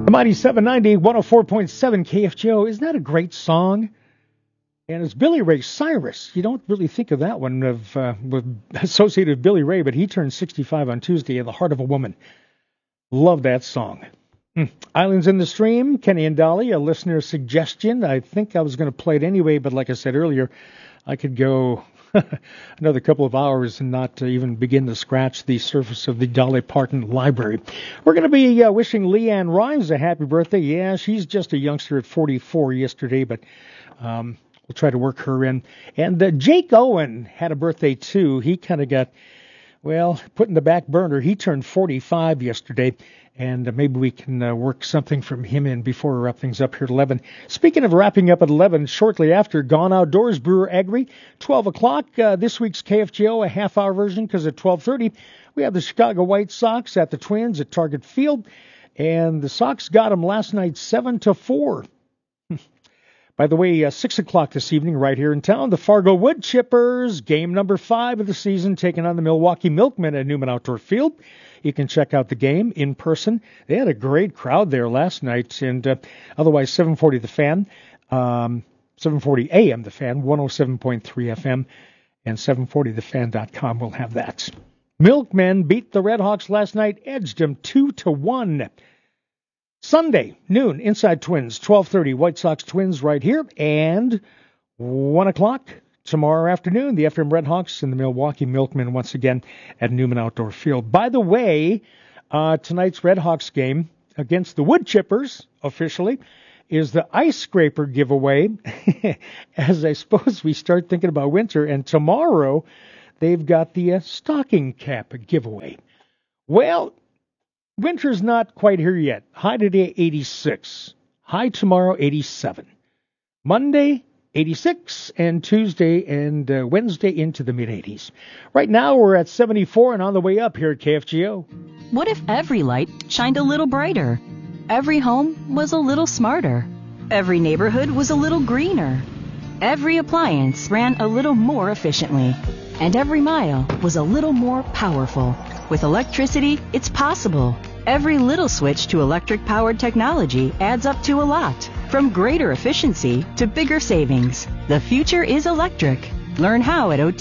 The Mighty 790, 104.7 KFGO. Isn't that a great song? And it's Billy Ray Cyrus. You don't really think of that one associated with Billy Ray, but he turned 65 on Tuesday in the Heart of a Woman. Love that song. Islands in the Stream, Kenny and Dolly, a listener suggestion. I think I was going to play it anyway, but like I said earlier, I could go another couple of hours and not even begin to scratch the surface of the Dolly Parton library. We're going to be wishing Leanne Rhymes a happy birthday. Yeah, she's just a youngster at 44 yesterday, but we'll try to work her in. And Jake Owen had a birthday too. He kind of got, put in the back burner. He turned 45 yesterday. And maybe we can work something from him in before we wrap things up here at 11. Speaking of wrapping up at 11, shortly after, Gone Outdoors, Brewer Agri, 12 o'clock. This week's KFGO, a half-hour version, because at 12:30, we have the Chicago White Sox at the Twins at Target Field. And the Sox got them last night 7-4. By the way, 6 o'clock this evening right here in town, the Fargo Wood Chippers, game number 5 of the season, taking on the Milwaukee Milkmen at Newman Outdoor Field. You can check out the game in person. They had a great crowd there last night, and otherwise 740 The Fan, 740 AM The Fan, 107.3 FM, and 740thefan.com will have that. Milkmen beat the Redhawks last night, edged them 2-1. Sunday, noon, Inside Twins, 12:30, White Sox Twins right here, and 1 o'clock tomorrow afternoon, the Ephraim Redhawks and the Milwaukee Milkmen once again at Newman Outdoor Field. By the way, tonight's Redhawks game against the Wood Chippers, officially, is the Ice Scraper giveaway, as I suppose we start thinking about winter, and tomorrow they've got the stocking cap giveaway. Well, winter's not quite here yet. High today, 86. High tomorrow, 87. Monday, 86, and Tuesday and Wednesday into the mid-80s. Right now, we're at 74 and on the way up here at KFGO. What if every light shined a little brighter? Every home was a little smarter. Every neighborhood was a little greener. Every appliance ran a little more efficiently. And every mile was a little more powerful. With electricity, it's possible. Every little switch to electric-powered technology adds up to a lot. From greater efficiency to bigger savings. The future is electric. Learn how at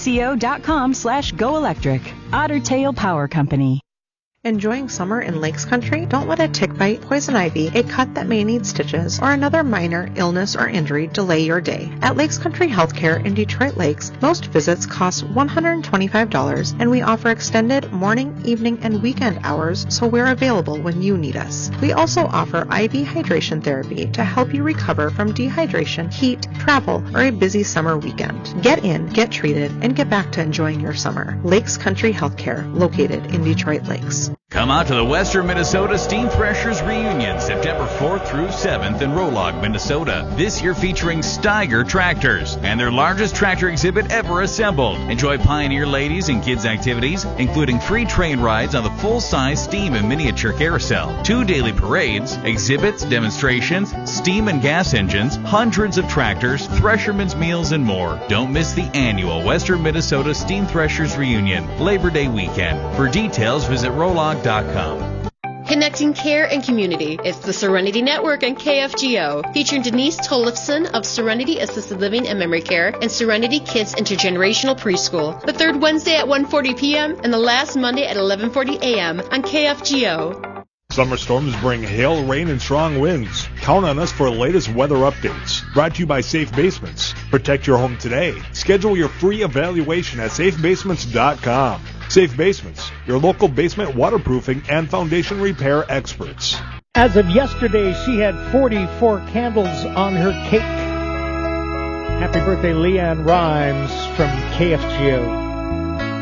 otpco.com/goelectric. Otter Tail Power Company. Enjoying summer in Lakes Country? Don't let a tick bite, poison ivy, a cut that may need stitches, or another minor illness or injury delay your day. At Lakes Country Healthcare in Detroit Lakes, most visits cost $125, and we offer extended morning, evening, and weekend hours, so we're available when you need us. We also offer IV hydration therapy to help you recover from dehydration, heat, travel, or a busy summer weekend. Get in, get treated, and get back to enjoying your summer. Lakes Country Healthcare, located in Detroit Lakes. Come out to the Western Minnesota Steam Threshers Reunion, September 4th through 7th in Rolog, Minnesota. This year featuring Steiger tractors and their largest tractor exhibit ever assembled. Enjoy Pioneer ladies and kids activities, including free train rides on the full-size steam and miniature carousel, 2 daily parades, exhibits, demonstrations, steam and gas engines, hundreds of tractors, threshermen's meals, and more. Don't miss the annual Western Minnesota Steam Threshers Reunion, Labor Day weekend. For details, visit Rolog.com. Connecting care and community. It's the Serenity Network and KFGO, featuring Denise Tollefson of Serenity Assisted Living and Memory Care and Serenity Kids Intergenerational Preschool. The third Wednesday at 1:40 p.m. and the last Monday at 11:40 a.m. on KFGO. Summer storms bring hail, rain, and strong winds. Count on us for the latest weather updates. Brought to you by Safe Basements. Protect your home today. Schedule your free evaluation at safebasements.com. Safe Basements, your local basement waterproofing and foundation repair experts. As of yesterday, she had 44 candles on her cake. Happy birthday, Leanne Rhymes from KFGO.